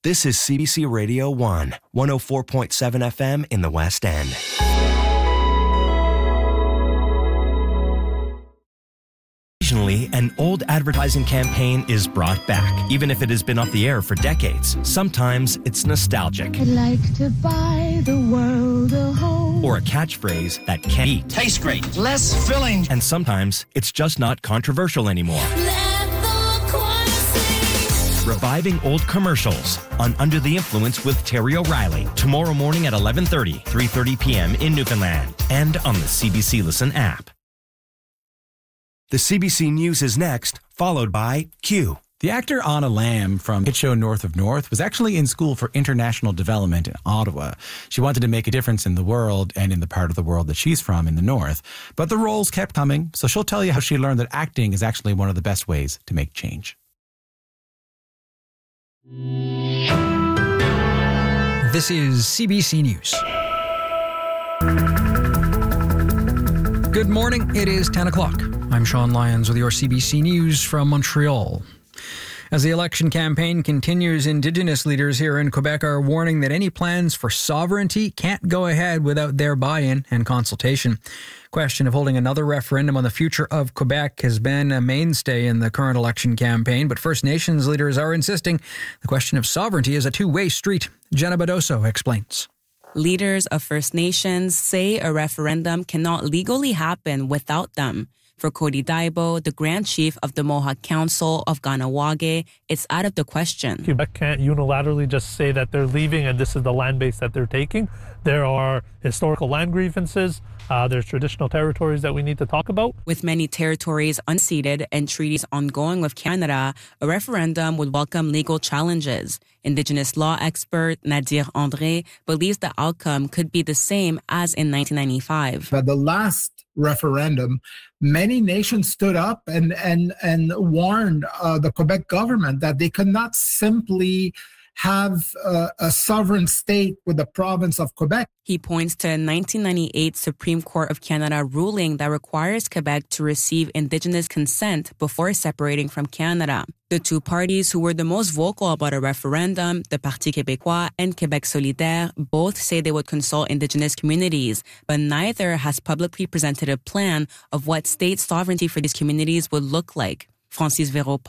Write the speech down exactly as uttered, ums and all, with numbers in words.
This is C B C Radio one, one oh four point seven F M in the West End. Occasionally, an old advertising campaign is brought back, even if it has been off the air for decades. Sometimes it's nostalgic. I'd like to buy the world a home. Or a catchphrase that can't eat. Tastes great. Less filling. And sometimes it's just not controversial anymore. Reviving old commercials on Under the Influence with Terry O'Reilly. Tomorrow morning at eleven thirty, three thirty p.m. in Newfoundland. And on the C B C Listen app. The C B C News is next, followed by Q. The actor Anna Lamb from Hit Show North of North was actually in school for international development in Ottawa. She wanted to make a difference in the world and in the part of the world that she's from in the North. But the roles kept coming, so she'll tell you how she learned that acting is actually one of the best ways to make change. This is C B C News. Good morning. It is ten o'clock. I'm Sean Lyons with your C B C News from Montreal. As the election campaign continues, Indigenous leaders here in Quebec are warning that any plans for sovereignty can't go ahead without their buy-in and consultation. Question of holding another referendum on the future of Quebec has been a mainstay in the current election campaign, but First Nations leaders are insisting the question of sovereignty is a two-way street. Jenna Badoso explains. Leaders of First Nations say a referendum cannot legally happen without them. For Cody Daibo, the Grand Chief of the Mohawk Council of Kahnawake, it's out of the question. Quebec can't unilaterally just say that they're leaving and this is the land base that they're taking. There are historical land grievances. Uh, there's traditional territories that we need to talk about. With many territories unceded and treaties ongoing with Canada, a referendum would welcome legal challenges. Indigenous law expert Nadir André believes the outcome could be the same as in nineteen ninety-five. At the last referendum, many nations stood up and and and warned uh, the Quebec government that they could not simply have uh, a sovereign state with the province of Quebec. He points to a nineteen ninety-eight Supreme Court of Canada ruling that requires Quebec to receive Indigenous consent before separating from Canada. The two parties who were the most vocal about a referendum, the Parti québécois and Québec solidaire, both say they would consult Indigenous communities, but neither has publicly presented a plan of what state sovereignty for these communities would look like. Francis Véro